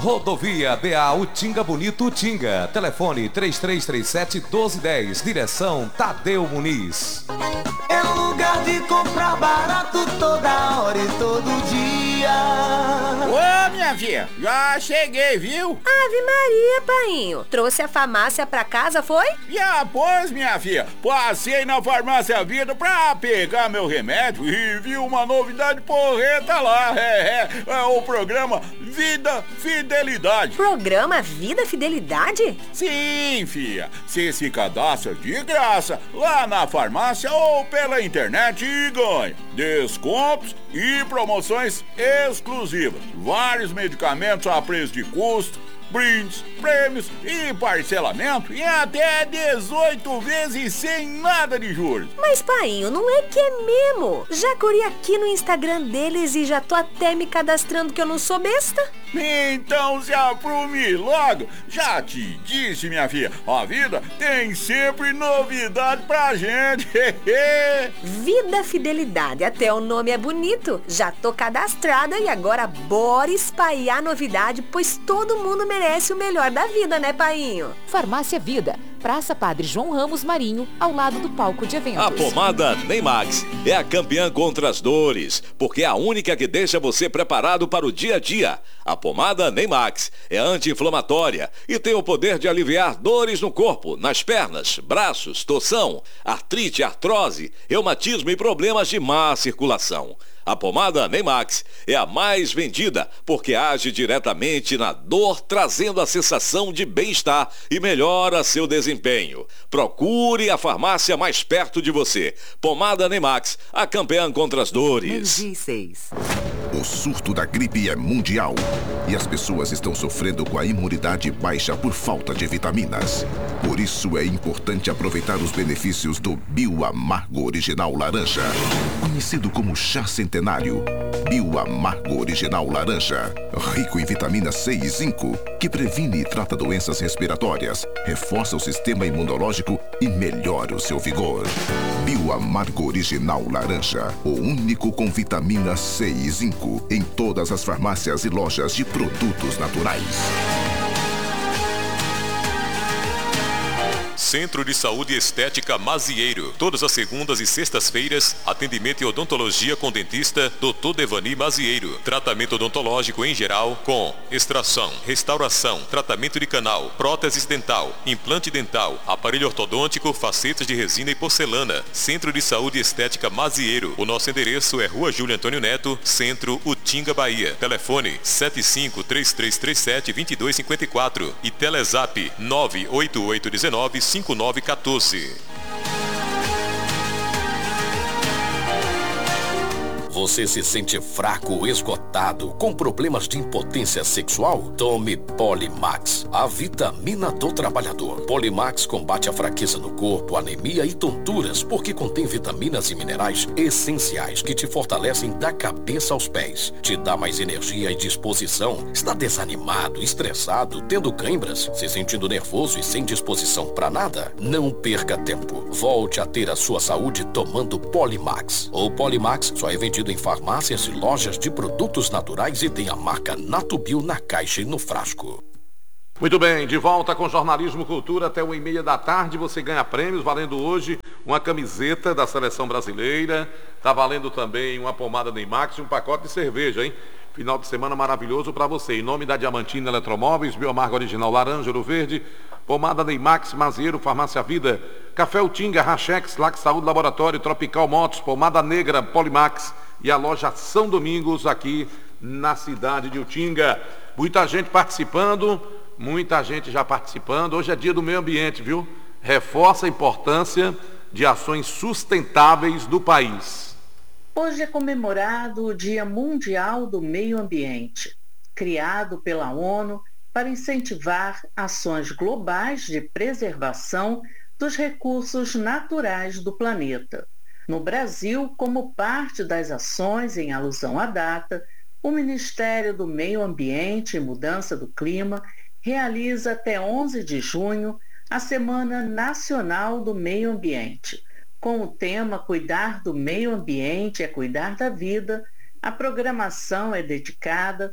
Rodovia BA Utinga Bonito Utinga. Telefone 3337-1210. Direção Tadeu Muniz. É lugar de comprar barato toda hora e todo dia. Ô, minha filha, já cheguei, viu? Ave Maria, painho. Trouxe a farmácia pra casa, foi? Já, pois, minha filha. Passei na Farmácia Vida pra pegar meu remédio e vi uma novidade porreta lá. É o programa Vida Fidelidade. Programa Vida Fidelidade? Sim, filha. Você se cadastra de graça lá na farmácia ou pela internet e ganha descontos e promoções exclusivas. Vários medicamentos a preço de custo, brindes, prêmios e parcelamento em até 18 vezes sem nada de juros. Mas, painho, não é que é mesmo? Já corri aqui no Instagram deles e já tô até me cadastrando que eu não sou besta. Então se aprume logo. Já te disse, minha filha, a vida tem sempre novidade pra gente. Vida Fidelidade, até o nome é bonito. Já tô cadastrada e agora bora espalhar novidade, pois todo mundo merece o melhor da vida, né, painho? Farmácia Vida, Praça Padre João Ramos Marinho, ao lado do palco de eventos. A pomada Neymax é a campeã contra as dores, porque é a única que deixa você preparado para o dia a dia. A pomada Neymax é anti-inflamatória e tem o poder de aliviar dores no corpo, nas pernas, braços, torção, artrite, artrose, reumatismo e problemas de má circulação. A pomada Neymax é a mais vendida porque age diretamente na dor, trazendo a sensação de bem-estar e melhora seu desempenho. Procure a farmácia mais perto de você. Pomada Neymax, a campeã contra as dores. O surto da gripe é mundial e as pessoas estão sofrendo com a imunidade baixa por falta de vitaminas. Por isso é importante aproveitar os benefícios do Bioamargo Original Laranja, conhecido como chá centenário. Bioamargo Original Laranja, rico em vitamina C e zinco, que previne e trata doenças respiratórias, reforça o sistema imunológico e melhora o seu vigor. Bioamargo Original Laranja, o único com vitamina C e zinco, em todas as farmácias e lojas de produtos naturais. Centro de Saúde e Estética Mazieiro. Todas as segundas e sextas-feiras, atendimento em odontologia com dentista Dr. Devani Mazieiro. Tratamento odontológico em geral com extração, restauração, tratamento de canal, próteses dental, implante dental, aparelho ortodôntico, facetas de resina e porcelana. Centro de Saúde e Estética Mazieiro. O nosso endereço é Rua Júlio Antônio Neto, Centro, Utinga, Bahia. Telefone 75-3337-2254 e Telezap 98819-5914. Você se sente fraco ou esgotado, com problemas de impotência sexual? Tome Polimax, a vitamina do trabalhador. Polimax combate a fraqueza no corpo, anemia e tonturas, porque contém vitaminas e minerais essenciais que te fortalecem da cabeça aos pés. Te dá mais energia e disposição. Está desanimado, estressado, tendo câimbras, se sentindo nervoso e sem disposição para nada? Não perca tempo. Volte a ter a sua saúde tomando Polimax. O Polimax só é vendido em farmácias e lojas de produtos naturais e tem a marca Natubio na caixa e no frasco. Muito bem, de volta com Jornalismo Cultura até 1h30 da tarde. Você ganha prêmios, valendo hoje uma camiseta da Seleção Brasileira. Está valendo também uma pomada Neymax e um pacote de cerveja, hein? Final de semana maravilhoso para você. Em nome da Diamantina Eletromóveis, Bioamargo Original Laranja, Ouro Verde, pomada Neymax, Mazieiro, Farmácia Vida, Café Utinga, Rachex, Lac Saúde Laboratório, Tropical Motos, pomada negra, Polimax e a loja São Domingos aqui na cidade de Utinga. Muita gente participando, muita gente já participando. Hoje é dia do meio ambiente, viu? Reforça a importância de ações sustentáveis do país. Hoje é comemorado o Dia Mundial do Meio Ambiente, criado pela ONU para incentivar ações globais de preservação dos recursos naturais do planeta. No Brasil, como parte das ações em alusão à data, o Ministério do Meio Ambiente e Mudança do Clima realiza até 11 de junho a Semana Nacional do Meio Ambiente. Com o tema Cuidar do Meio Ambiente é Cuidar da Vida, a programação é dedicada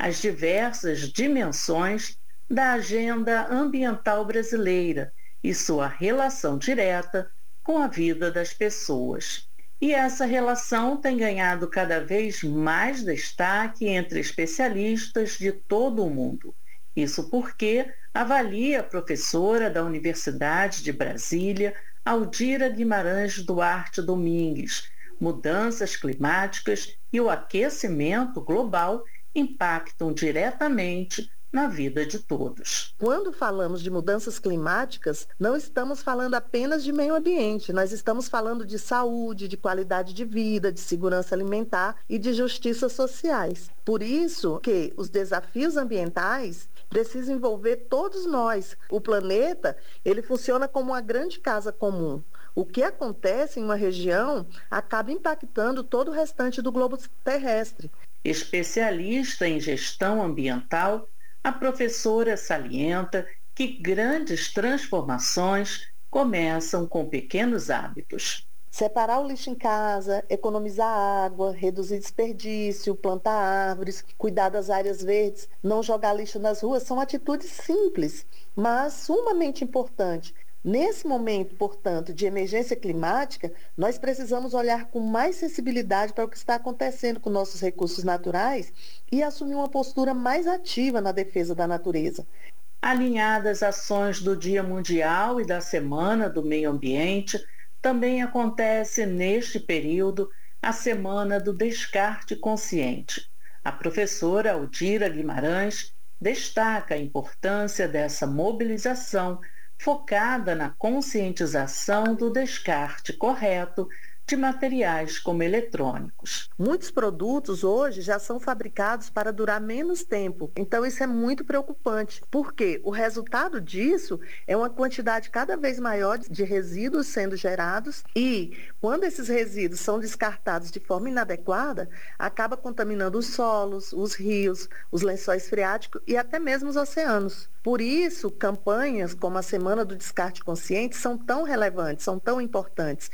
as diversas dimensões da agenda ambiental brasileira e sua relação direta com a vida das pessoas. E essa relação tem ganhado cada vez mais destaque entre especialistas de todo o mundo. Isso porque avalia a professora da Universidade de Brasília, Aldira Guimarães Duarte Domingues. Mudanças climáticas e o aquecimento global impactam diretamente na vida de todos. Quando falamos de mudanças climáticas, não estamos falando apenas de meio ambiente, nós estamos falando de saúde, de qualidade de vida, de segurança alimentar e de justiças sociais. Por isso que os desafios ambientais precisam envolver todos nós. O planeta, ele funciona como uma grande casa comum. O que acontece em uma região acaba impactando todo o restante do globo terrestre. Especialista em gestão ambiental, a professora salienta que grandes transformações começam com pequenos hábitos. Separar o lixo em casa, economizar água, reduzir desperdício, plantar árvores, cuidar das áreas verdes, não jogar lixo nas ruas são atitudes simples, mas sumamente importantes. Nesse momento, portanto, de emergência climática, nós precisamos olhar com mais sensibilidade para o que está acontecendo com nossos recursos naturais e assumir uma postura mais ativa na defesa da natureza. Alinhadas ações do Dia Mundial e da Semana do Meio Ambiente, também acontece neste período a Semana do Descarte Consciente. A professora Aldira Guimarães destaca a importância dessa mobilização focada na conscientização do descarte correto de materiais como eletrônicos. Muitos produtos hoje já são fabricados para durar menos tempo, então isso é muito preocupante, porque o resultado disso é uma quantidade cada vez maior de resíduos sendo gerados e, quando esses resíduos são descartados de forma inadequada, acaba contaminando os solos, os rios, os lençóis freáticos e até mesmo os oceanos. Por isso, campanhas como a Semana do Descarte Consciente são tão relevantes, são tão importantes.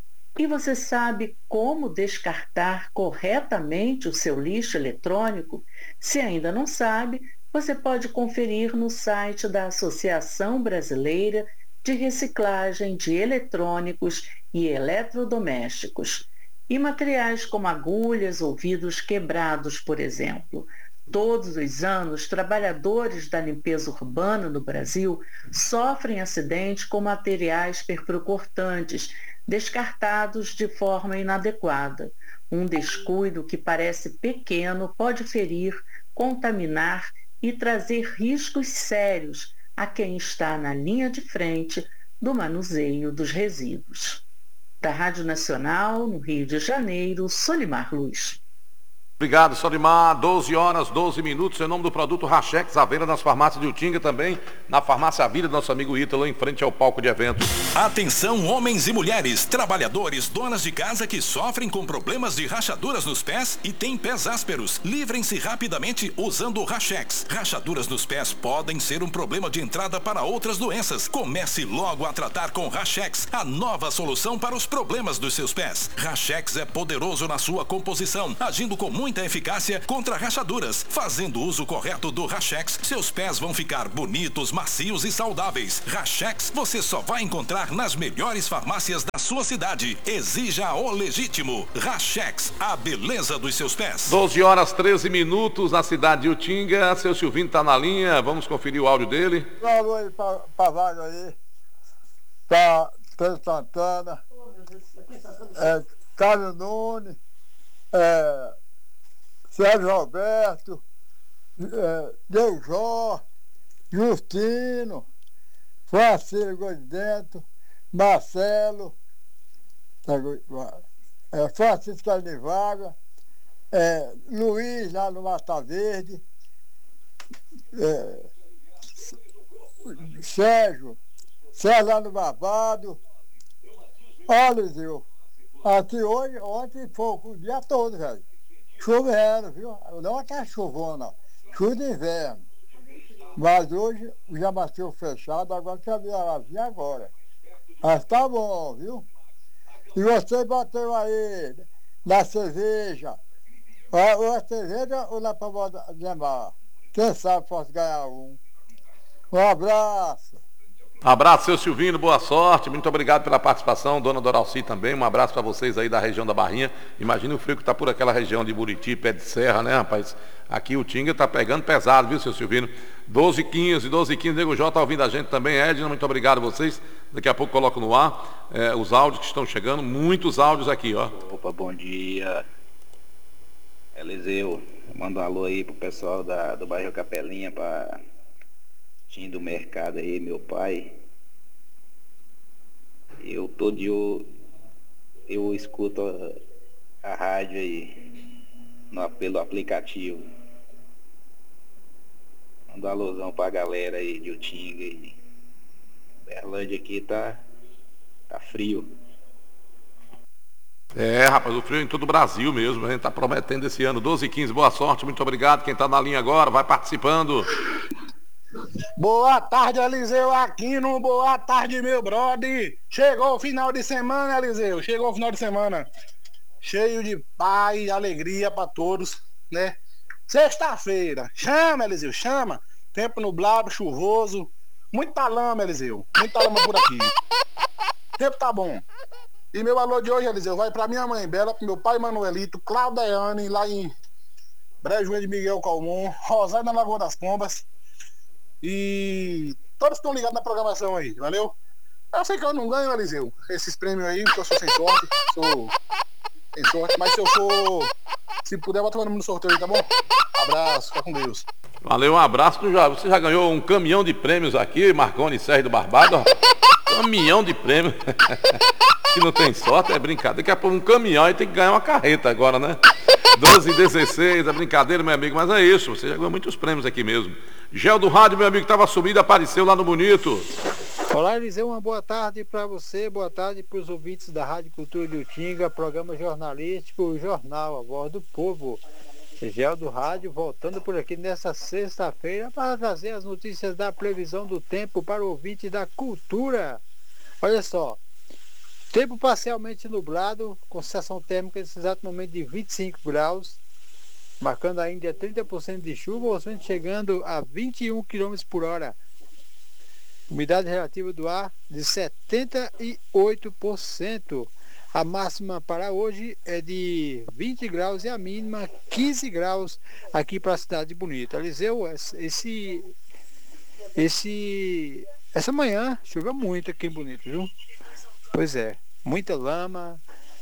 E você sabe como descartar corretamente o seu lixo eletrônico? Se ainda não sabe, você pode conferir no site da Associação Brasileira de Reciclagem de Eletrônicos e Eletrodomésticos. E materiais como agulhas ou vidros quebrados, por exemplo. Todos os anos, trabalhadores da limpeza urbana no Brasil sofrem acidentes com materiais perfurocortantes, descartados de forma inadequada. Um descuido que parece pequeno pode ferir, contaminar e trazer riscos sérios a quem está na linha de frente do manuseio dos resíduos. Da Rádio Nacional, no Rio de Janeiro, Solimar Luz. Obrigado, Solimar. 12 horas, 12 minutos. Em nome do produto Rachex, à venda nas farmácias de Utinga, também na farmácia Vida do nosso amigo Ítalo, em frente ao palco de eventos. Atenção, homens e mulheres, trabalhadores, donas de casa que sofrem com problemas de rachaduras nos pés e têm pés ásperos. Livrem-se rapidamente usando o Rachex. Rachaduras nos pés podem ser um problema de entrada para outras doenças. Comece logo a tratar com Rachex, a nova solução para os problemas dos seus pés. Rachex é poderoso na sua composição, agindo com muita eficácia contra rachaduras. Fazendo uso correto do Rachex, seus pés vão ficar bonitos, macios e saudáveis. Rachex você só vai encontrar nas melhores farmácias da sua cidade. Exija o legítimo. Rachex, a beleza dos seus pés. 12 horas, 13 minutos na cidade de Utinga. Seu Silvinho está na linha, vamos conferir o áudio dele. Alô aí pra vaga aí. Tá Pedro Santana, Carlos Nunes, Sérgio Roberto, Deujó, Justino, Francisco Godidento, Marcelo, Francisco Carnivaga, Luiz lá no Mata Verde, Sérgio lá no Barbado. Olha, Zil, aqui hoje, ontem foi o dia todo, velho. Chovendo, viu? Não aquela chuvona, chuva de inverno. Mas hoje já bateu fechado, agora quer vir agora. Mas tá bom, viu? E você bateu aí na cerveja, Ou a cerveja ou lá pra Guiamar. Quem sabe posso ganhar um. Um abraço. Abraço, seu Silvino, boa sorte, muito obrigado pela participação, dona Doralci também, um abraço para vocês aí da região da Barrinha. Imagina o frio que está por aquela região de Buriti, pé de serra, né, rapaz? Aqui o Tinga está pegando pesado, viu, seu Silvino? 12h15, Nego J tá ouvindo a gente também, Edna, muito obrigado a vocês. Daqui a pouco coloco no ar os áudios que estão chegando, muitos áudios aqui, ó. Opa, bom dia. Eliseu, manda um alô aí pro pessoal do bairro Capelinha, para Tim do mercado aí, meu pai. Eu escuto a rádio aí pelo aplicativo. Manda um alôzão pra galera aí de Utinga e Berlândia aqui tá frio. É, rapaz, o frio em todo o Brasil mesmo, a gente tá prometendo esse ano. 12h15, boa sorte, muito obrigado. Quem tá na linha agora, vai participando. Boa tarde, Eliseu Aquino, boa tarde, meu brother. Chegou o final de semana, Eliseu, chegou o final de semana. Cheio de paz e alegria pra todos, né? Sexta-feira, chama, Eliseu, chama. Tempo nublado, chuvoso, muita lama, Eliseu, muita lama por aqui. Tempo tá bom. E meu alô de hoje, Eliseu, vai pra minha mãe Bela, pro meu pai Manuelito, Claudeane, lá em Brejo de Miguel Calmon, Rosário na Lagoa das Pombas. E todos estão ligados na programação aí, valeu? Eu sei que eu não ganho, Eliseu, esses prêmios aí, porque eu sou sem sorte, sem sorte, mas se puder, bota meu nome no sorteio, tá bom? Abraço, fica com Deus. Valeu, um abraço. Você já ganhou um caminhão de prêmios aqui, Marconi Sérgio do Barbado, ó. Caminhão de prêmios. Que não tem sorte, é brincadeira. Daqui a pouco um caminhão aí tem que ganhar uma carreta agora, né? 12h16, é brincadeira, meu amigo, mas é isso, você já ganhou muitos prêmios aqui mesmo. Gel do rádio, meu amigo, estava sumido, apareceu lá no Bonito. Olá, Eliseu, uma boa tarde para você, boa tarde para os ouvintes da Rádio Cultura de Utinga, programa jornalístico, o Jornal, a Voz do Povo. Gel do rádio, voltando por aqui nessa sexta-feira para trazer as notícias da previsão do tempo para o ouvinte da cultura. Olha só, tempo parcialmente nublado, com sensação térmica nesse exato momento de 25 graus, marcando ainda 30% de chuva, o vento chegando a 21 km por hora. Umidade relativa do ar de 78%. A máxima para hoje é de 20 graus e a mínima 15 graus aqui para a cidade bonita. Eliseu, essa manhã choveu muito aqui em Bonito, viu? Pois é, muita lama,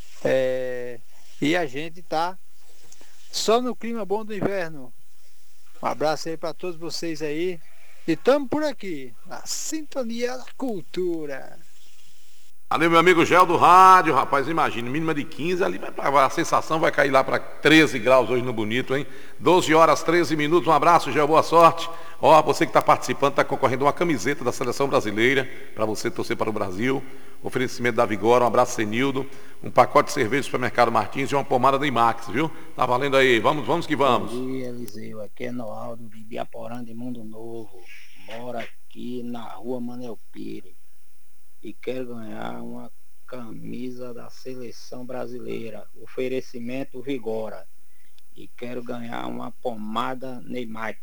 e a gente tá só no clima bom do inverno. Um abraço aí para todos vocês aí. E estamos por aqui, na sintonia da cultura. Ali, meu amigo Gel do rádio, rapaz, imagina, mínima de 15, ali a sensação vai cair lá para 13 graus hoje no Bonito, hein? 12h13, um abraço, Gel, boa sorte. Ó, você que está participando, está concorrendo a uma camiseta da Seleção Brasileira, para você torcer para o Brasil. Oferecimento da Vigora, um abraço, Senildo. Um pacote de cerveja do Supermercado Martins e uma pomada da Imax, viu? Tá valendo aí, vamos que vamos. Bom dia, Eliseu, aqui é Noaldo de Biaporã de Mundo Novo. Moro aqui na rua Manel Pires. E quero ganhar uma camisa da Seleção Brasileira, oferecimento Vigora. E quero ganhar uma pomada Neymar.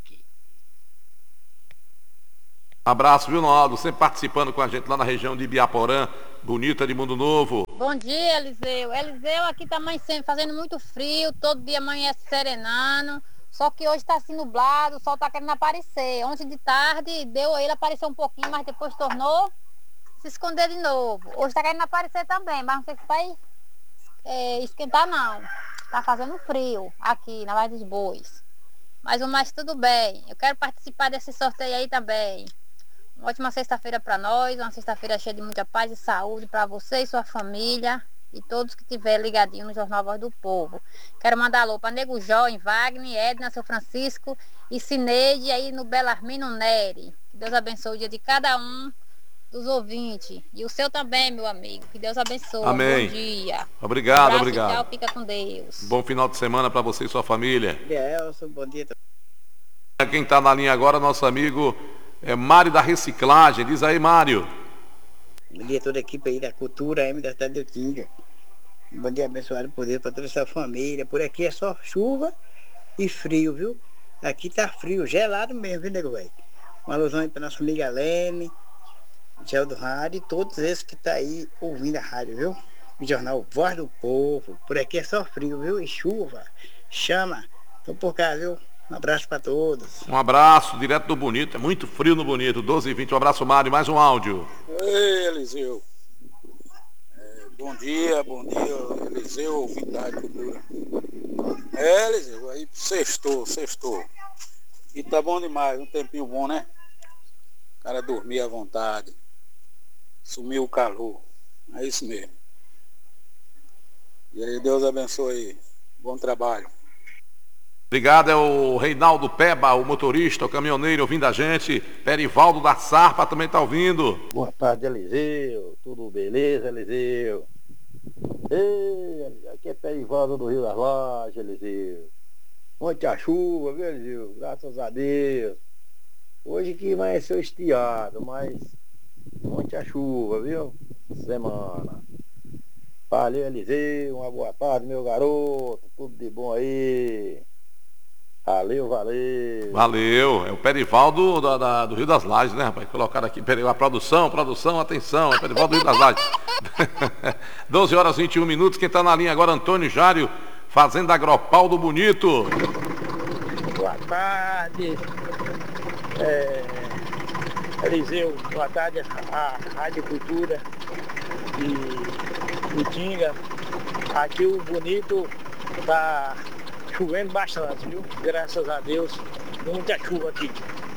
Abraço, viu, Noaldo? Sempre participando com a gente lá na região de Biaporã, bonita de Mundo Novo. Bom dia, Eliseu. Eliseu, aqui tá amanhecendo, fazendo muito frio, todo dia amanhece serenando. Só que hoje tá assim nublado, o sol tá querendo aparecer. Ontem de tarde ele apareceu um pouquinho, mas depois tornou se esconder de novo. Hoje tá querendo aparecer também, mas não sei se vai esquentar não. Tá fazendo frio aqui na Vale dos Bois. Mas tudo bem. Eu quero participar desse sorteio aí também. Uma ótima sexta-feira para nós, uma sexta-feira cheia de muita paz e saúde para você e sua família e todos que estiverem ligadinhos no Jornal Voz do Povo. Quero mandar alô para Nego Jó, em Wagner, Edna, São Francisco e Cineide aí no Belarmino Neri. Que Deus abençoe o dia de cada um dos ouvintes. E o seu também, meu amigo. Que Deus abençoe. Amém. Bom dia. Obrigado, obrigado. Tchau, fica com Deus. Bom final de semana para você e sua família. Bom dia. Quem está na linha agora, nosso amigo Mário da Reciclagem. Diz aí, Mário. Bom dia a toda a equipe aí da Cultura M da cidade de Utinga. Bom dia abençoado por Deus, para toda essa família. Por aqui é só chuva e frio, viu? Aqui tá frio, gelado mesmo, viu, nego velho? Uma alusão aí para nossa amiga Lene, Gel do Rádio e todos esses que tá aí ouvindo a rádio, viu? O jornal Voz do Povo. Por aqui é só frio, viu? E chuva, chama. Tô por cá, viu? Um abraço para todos. Um abraço, direto do Bonito. É muito frio no Bonito, 12h20. Um abraço, Mário. Mais um áudio. Ei, Eliseu. Bom dia, Eliseu, ouvinte da Rádio Cultura. Eliseu, aí sextou. E tá bom demais, um tempinho bom, né? O cara dormir à vontade. Sumiu o calor. É isso mesmo. E aí, Deus abençoe aí. Bom trabalho. Obrigado, é o Reinaldo Peba, o motorista, o caminhoneiro ouvindo a gente. Perivaldo da Sarpa também está ouvindo. Boa tarde, Eliseu. Tudo beleza, Eliseu? Ei, aqui é Perivaldo do Rio das Lajes, Eliseu. Ontem a chuva, viu, Eliseu? Graças a Deus. Hoje que amanheceu estiado, mas ontem a chuva, viu? Semana. Valeu, Eliseu. Uma boa tarde, meu garoto. Tudo de bom aí. Valeu. Valeu, é o Perivaldo do Rio das Lajes, né, rapaz? Colocaram aqui, a produção, atenção, é o Perivaldo do Rio das Lajes. 12h21, quem tá na linha agora, Antônio Jário, Fazenda Agropau do Bonito. Boa tarde, Eliseu, boa tarde, a Rádio Cultura e Tinga. Aqui o Bonito tá chovendo bastante, viu? Graças a Deus, muita chuva aqui.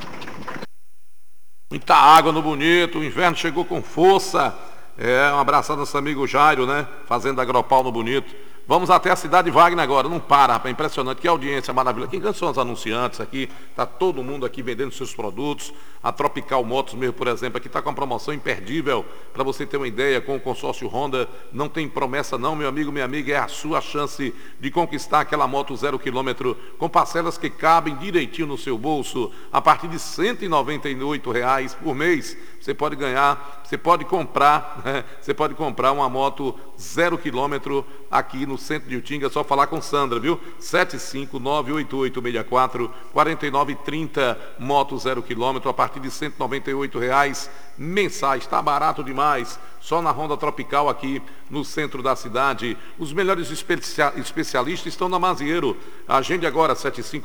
Muita água no Bonito, o inverno chegou com força. Um abraço ao nosso amigo Jairo, né? Fazenda Agropau no Bonito. Vamos até a cidade de Wagner agora, não para, rapaz, impressionante, que audiência maravilhosa. Quem são os anunciantes aqui? Tá todo mundo aqui vendendo seus produtos. A Tropical Motos mesmo, por exemplo, aqui está com uma promoção imperdível, para você ter uma ideia, com o consórcio Honda, não tem promessa não, meu amigo, minha amiga, é a sua chance de conquistar aquela moto 0 km, com parcelas que cabem direitinho no seu bolso, a partir de R$ 198 por mês, você pode ganhar, você pode comprar uma moto 0 km aqui no centro de Utinga, é só falar com Sandra, viu? 75988644930, moto 0 km, a partir de R$ 198 mensais, está barato demais. Só na Honda Tropical aqui no centro da cidade. Os melhores especialistas estão na Mazieiro. Agende agora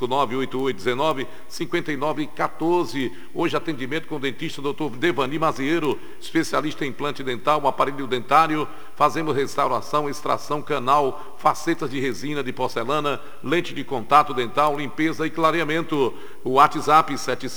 759-8819-5914. Hoje atendimento com o dentista Dr. Devani Mazieiro, especialista em implante dental, aparelho dentário. Fazemos restauração, extração, canal, facetas de resina, de porcelana, lente de contato dental, limpeza e clareamento. O WhatsApp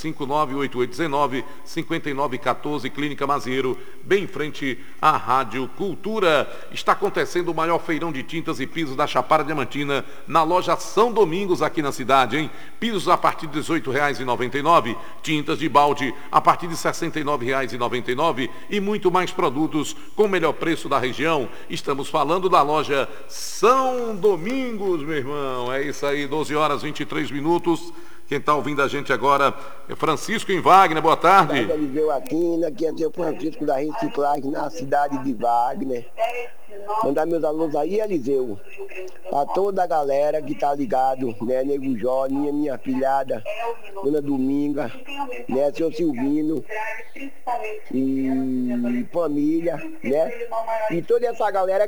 759-8819-5914, Clínica Mazieiro, bem em frente à Rádio Cultura. Está acontecendo o maior feirão de tintas e pisos da Chapada Diamantina na loja São Domingos aqui na cidade, hein? Pisos a partir de R$ 18,99, tintas de balde a partir de R$ 69,99 e muito mais produtos com o melhor preço da região. Estamos falando da loja São Domingos, meu irmão. É isso aí, 12h23. Quem está ouvindo a gente agora é Francisco em Wagner, boa tarde. Eliseu Aquino, aqui é o Francisco da Reciclagem na cidade de Wagner. Mandar meus alunos aí, Eliseu, para toda a galera que tá ligado, né, Nego Jó, minha filhada, Dona Dominga, né, seu Silvino e família, né, e toda essa galera